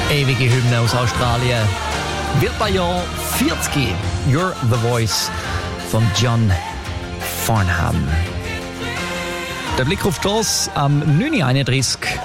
Ewige Hymne aus Australien. Wird bei Jahr 40. You're the Voice von John Farnham. Der Blick auf die Strasse am 9.31 Uhr.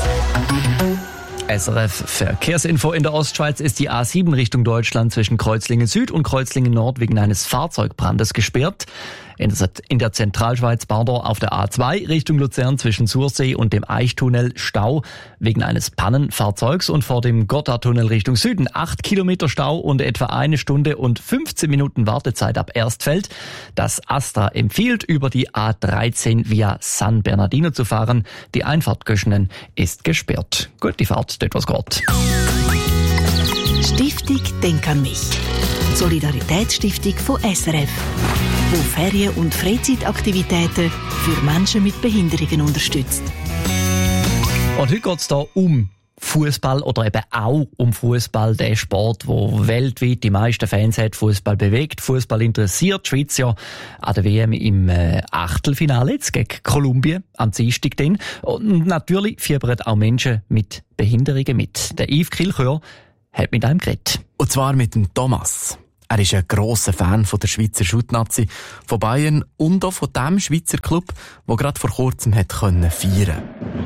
SRF Verkehrsinfo. In der Ostschweiz ist die A7 Richtung Deutschland zwischen Kreuzlingen Süd und Kreuzlingen Nord wegen eines Fahrzeugbrandes gesperrt. In der Zentralschweiz Bardor auf der A2 Richtung Luzern zwischen Sursee und dem Eichtunnel Stau wegen eines Pannenfahrzeugs und vor dem Gotthardtunnel Richtung Süden 8 Kilometer Stau und etwa 1 Stunde und 15 Minuten Wartezeit ab Erstfeld. Das AStA empfiehlt, über die A13 via San Bernardino zu fahren. Die Einfahrt Göschenen ist gesperrt. Gut, die Fahrt, dort was geht. Stiftung Denk an mich. Solidaritätsstiftung von SRF, wo Ferien- und Freizeitaktivitäten für Menschen mit Behinderungen unterstützt. Und heute geht es hier um Fußball oder eben auch um Fußball, der Sport, wo weltweit die meisten Fans hat, Fußball bewegt, Fußball interessiert. Die Schweiz ja an der WM im Achtelfinale jetzt gegen Kolumbien am Dienstag dann. Und natürlich fiebern auch Menschen mit Behinderungen mit. Der Yves Kilchör hat mit einem geredet. Und zwar mit dem Thomas. Er ist ein grosser Fan von der Schweizer Schuttnazi, von Bayern und auch von dem Schweizer Club, der gerade vor kurzem hat feiern konnte.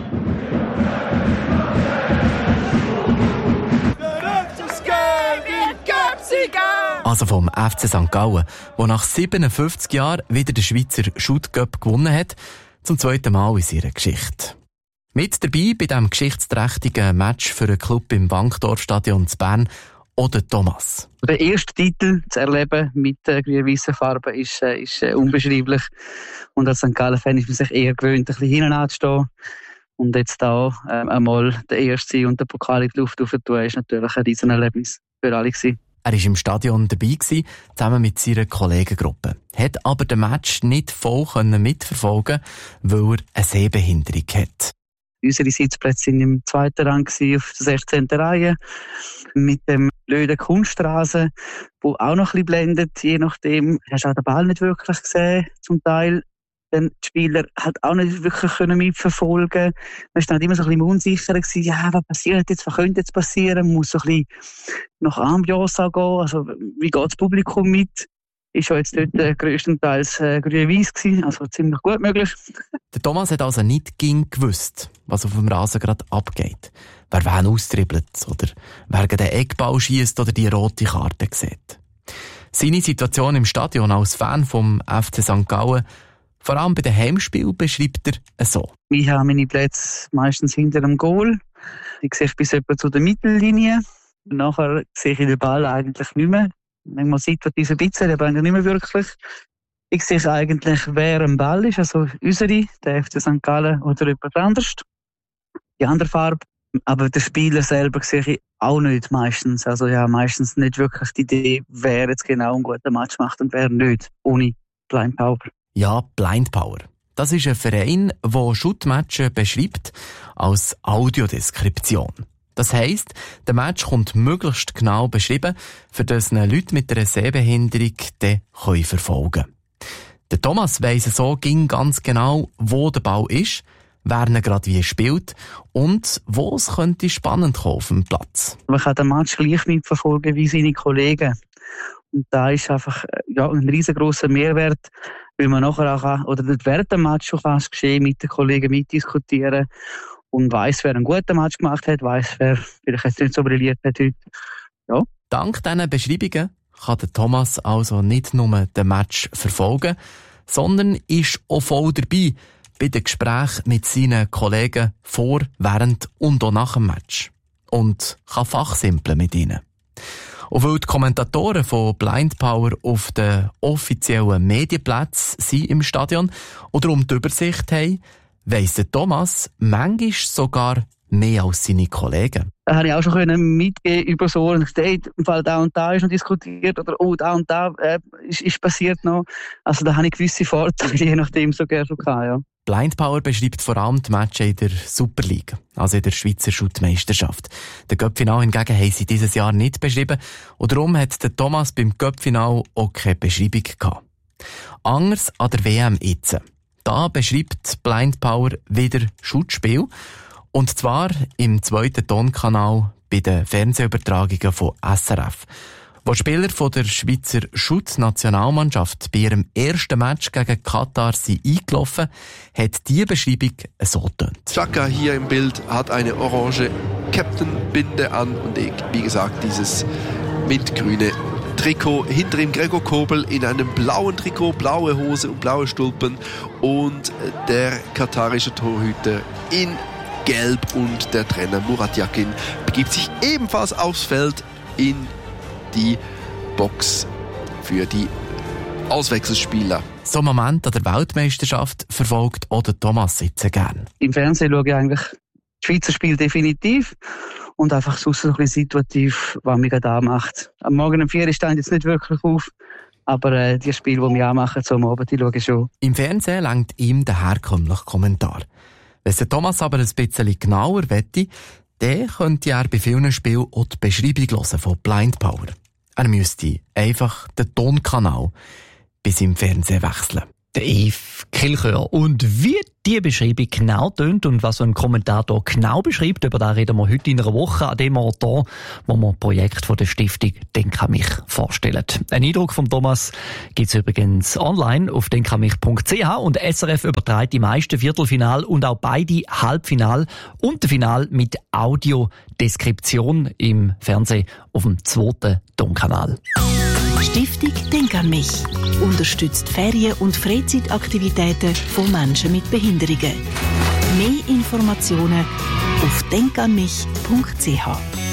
Also vom FC St. Gallen, der nach 57 Jahren wieder den Schweizer Schuttcup gewonnen hat, zum zweiten Mal in seiner Geschichte. Mit dabei bei diesem geschichtsträchtigen Match für einen Club im Wankdorfstadion zu Bern oder Thomas. Der erste Titel zu erleben mit grün-weißen Farben ist unbeschreiblich. Und als St. Gallen-Fan ist man sich eher gewöhnt, ein bisschen hinten anzustehen. Und jetzt da einmal der erste und der Pokal in die Luft aufzutun, ist natürlich ein riesen Erlebnis für alle gewesen. Er war im Stadion dabei, zusammen mit seiner Kollegengruppe. Hat aber den Match nicht voll mitverfolgen, weil er eine Sehbehinderung hat. Unsere Sitzplätze waren im zweiten Rang auf der 16. Reihe mit dem blöden Kunststraßen, wo auch noch ein bisschen blendet. Je nachdem hast du auch den Ball nicht wirklich gesehen, zum Teil. Dann die Spieler halt auch nicht wirklich mitverfolgen. Man war dann immer so ein bisschen unsicher gewesen. Ja, was passiert jetzt? Was könnte jetzt passieren? Man muss so ein bisschen nach Ambiance gehen. Also, wie geht das Publikum mit? Ist ja jetzt dort grösstenteils grün-weiss gewesen, also ziemlich gut möglich. Der Thomas hat also nicht gewusst, was auf dem Rasen gerade abgeht. Wer wen austribbelt oder wer den Eckball schiesst oder die rote Karte sieht. Seine Situation im Stadion als Fan vom FC St. Gallen, vor allem bei den Heimspielen, beschreibt er so. Ich habe meine Plätze meistens hinter dem Goal. Ich sehe bis etwa zu der Mittellinie. Nachher sehe ich den Ball eigentlich nicht mehr. Manchmal sieht man diese bisschen, aber eigentlich nicht mehr wirklich. Ich sehe eigentlich, wer am Ball ist, also unsere, der FC St. Gallen oder jemand anderes. Die andere Farbe. Aber den Spieler selber sehe ich auch nicht meistens. Also ja, meistens nicht wirklich die Idee, wer jetzt genau einen guten Match macht und wer nicht, ohne Blind Power. Ja, Blind Power. Das ist ein Verein, der Schuttmatches beschreibt als Audiodeskription. Das heisst, der Match kommt möglichst genau beschrieben, für das Leute mit einer Sehbehinderung den verfolgen können. Der Thomas weiss so ganz genau, wo der Ball ist, wer ihn gerade wie spielt und wo es könnte spannend kommen auf dem Platz. Man kann den Match gleich mitverfolgen wie seine Kollegen. Und da ist einfach ein riesengroßer Mehrwert, weil man nachher auch oder während dem Match schon fast geschehen mit den Kollegen mitdiskutieren und weiss, wer einen guten Match gemacht hat, weiss, wer vielleicht jetzt nicht so brilliert hat heute. Ja. Dank diesen Beschreibungen kann der Thomas also nicht nur den Match verfolgen, sondern ist auch voll dabei bei den Gesprächen mit seinen Kollegen vor, während und auch nach dem Match. Und kann fachsimpeln mit ihnen. Und weil die Kommentatoren von Blind Power auf den offiziellen Medienplätzen sind im Stadion oder um die Übersicht haben, weiss der Thomas manchmal sogar mehr als seine Kollegen. Da habe ich auch schon mitgeben über so und gesagt, im Fall da und da ist noch diskutiert oder da und da ist passiert noch. Also da habe ich gewisse Vorteile, je nachdem so gerne gehabt, ja. Blind Power beschreibt vor allem die Matches in der Super League, also in der Schweizer Schuttmeisterschaft. Den Cup-Final hingegen haben sie dieses Jahr nicht beschrieben und darum hat der Thomas beim Cup-Final auch keine Beschreibung gehabt. Anders an der WM jetzt. Da beschreibt Blind Power wieder Schuttspiel Und zwar im 2. Tonkanal bei den Fernsehübertragungen von SRF. Wo Spieler von der Schweizer Schutznationalmannschaft bei ihrem ersten Match gegen Katar sind eingelaufen, hat die Beschreibung so getönt. Xhaka hier im Bild hat eine orange Captain-Binde an und wie gesagt dieses mintgrüne Trikot. Hinter ihm Gregor Kobel in einem blauen Trikot, blaue Hose und blaue Stulpen und der katarische Torhüter in Gelb und der Trainer Murat Yakin begibt sich ebenfalls aufs Feld in die Box für die Auswechselspieler. So einen Moment an der Weltmeisterschaft verfolgt auch der Thomas Sitze gern. Im Fernsehen schaue ich eigentlich die Schweizer Spiele definitiv und einfach sonst so ein bisschen situativ, was mich gerade anmacht. Am Morgen um 4 stehe ich jetzt nicht wirklich auf, aber die Spiele, die mich anmachen, so am Abend, die schaue ich schon. Im Fernsehen lenkt ihm der herkömmliche Kommentar. Wenn der Thomas aber ein bisschen genauer wette, dann könnte er bei vielen Spielen auch die Beschreibung hören von Blind Power. Er müsste einfach den Tonkanal bei seinem Fernsehen wechseln. Der Yves Kilchör. Und wie die Beschreibung genau tönt und was so ein Kommentator genau beschreibt, über das reden wir heute in einer Woche an dem Ort hier, wo wir ein Projekt von der Stiftung Denk an mich vorstellen. Ein Eindruck von Thomas gibt es übrigens online auf denkanmich.ch und SRF überträgt die meisten Viertelfinal und auch beide Halbfinal und das Final mit Audiodeskription im Fernsehen auf dem 2. Tonkanal. Stiftung Denk an mich unterstützt Ferien- und Freizeitaktivitäten von Menschen mit Behinderungen. Mehr Informationen auf denkanmich.ch.